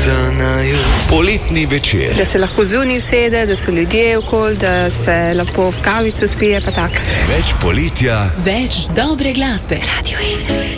za naju. Poletni večer. Da se lahko zunaj usede, da so ljudje okoli, da se lepo v kavico spije, pa tako. Več poletja, več dobre glasbe. Radio 1.